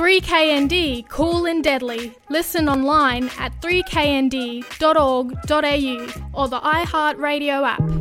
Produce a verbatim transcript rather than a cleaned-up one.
three K N D Cool and Deadly. Listen online at three k n d dot org dot a u or the iHeartRadio app.